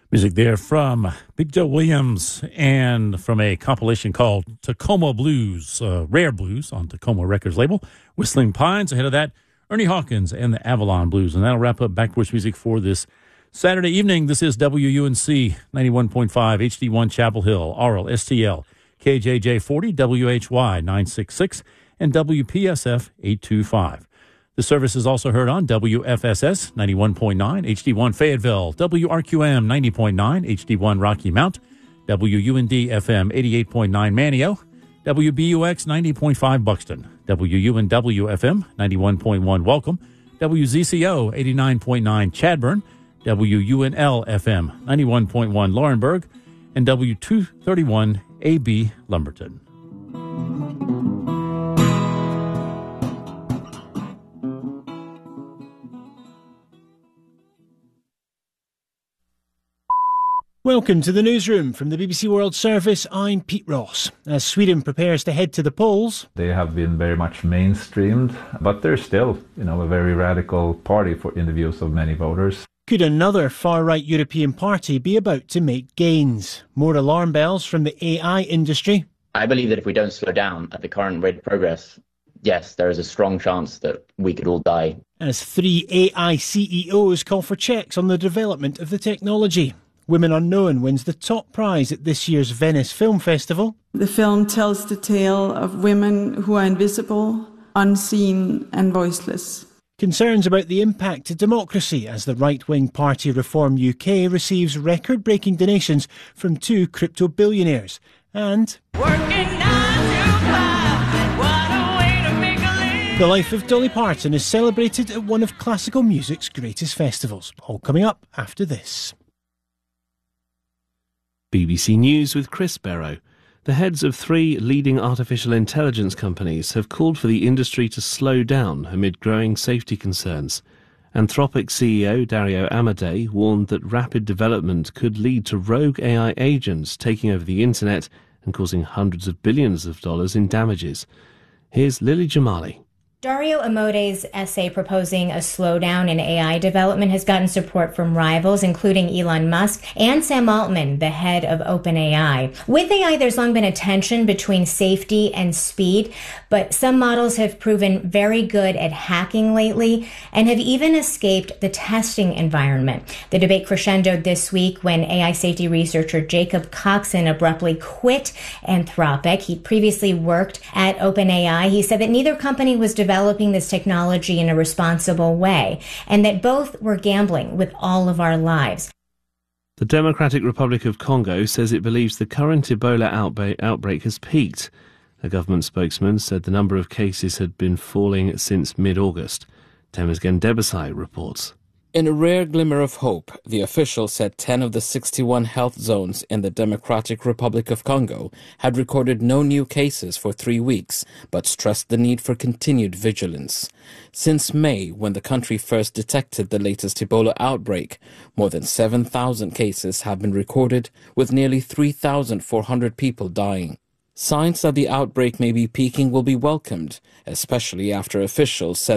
Music there from Big Joe Williams and from a compilation called Tacoma Blues, Rare Blues on Tacoma Records label. Whistling Pines. Ahead of that, Ernie Hawkins and the Avalon Blues. And that'll wrap up Backporch Music for this Saturday evening. This is WUNC 91.5 HD1 Chapel Hill, RLSTL, KJJ 40, WHY 966, and WPSF 825. The service is also heard on WFSS 91.9 HD1 Fayetteville, WRQM 90.9 HD1 Rocky Mount, WUND FM 88.9 Manio, WBUX 90.5 Buxton, WUNW FM 91.1 Welcome, WZCO 89.9 Chadburn, WUNL FM 91.1 Laurenburg, and W231 AB Lumberton. Welcome to the newsroom from the BBC World Service. I'm Pete Ross. As Sweden prepares to head to the polls, they have been very much mainstreamed, but they're still, a very radical party in the views of many voters. Could another far-right European party be about to make gains? More alarm bells from the AI industry. I believe that if we don't slow down at the current rate of progress, yes, there is a strong chance that we could all die. As 3 AI CEOs call for checks on the development of the technology. Women Unknown wins the top prize at this year's Venice Film Festival. The film tells the tale of women who are invisible, unseen and voiceless. Concerns about the impact to democracy as the right-wing party Reform UK receives record-breaking donations from 2 crypto billionaires. And the life of Dolly Parton is celebrated at one of classical music's greatest festivals. All coming up after this. BBC News with Chris Barrow. The heads of 3 leading artificial intelligence companies have called for the industry to slow down amid growing safety concerns. Anthropic CEO Dario Amodei warned that rapid development could lead to rogue AI agents taking over the internet and causing hundreds of billions of dollars in damages. Here's Lily Jamali. Dario Amodei's essay proposing a slowdown in AI development has gotten support from rivals, including Elon Musk and Sam Altman, the head of OpenAI. With AI, there's long been a tension between safety and speed, but some models have proven very good at hacking lately and have even escaped the testing environment. The debate crescendoed this week when AI safety researcher Jacob Coxon abruptly quit Anthropic. He'd previously worked at OpenAI. He said that neither company was developing this technology in a responsible way, and that both were gambling with all of our lives. The Democratic Republic of Congo says it believes the current Ebola outbreak has peaked. A government spokesman said the number of cases had been falling since mid-August. Temesgen Debesai reports. In a rare glimmer of hope, the official said 10 of the 61 health zones in the Democratic Republic of Congo had recorded no new cases for 3 weeks, but stressed the need for continued vigilance. Since May, when the country first detected the latest Ebola outbreak, more than 7,000 cases have been recorded, with nearly 3,400 people dying. Signs that the outbreak may be peaking will be welcomed, especially after officials said